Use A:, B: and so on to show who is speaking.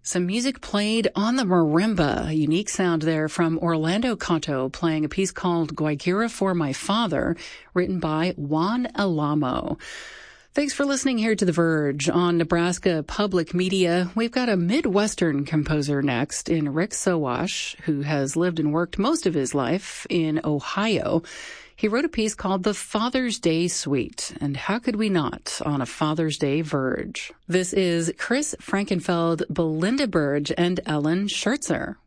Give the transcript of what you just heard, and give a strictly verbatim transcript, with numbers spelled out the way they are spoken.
A: Some music played on the marimba, a unique sound there from Orlando Canto playing a piece called Guayquira for My Father, written by Juan Alamo. Thanks for listening here to The Verge on Nebraska Public Media. We've got a Midwestern composer next in Rick Sowash, who has lived and worked most of his life in Ohio. He wrote a piece called The Father's Day Suite, and how could we not on a Father's Day Verge? This is Chris Frankenfeld, Belinda Burge, and Ellen Schertzer.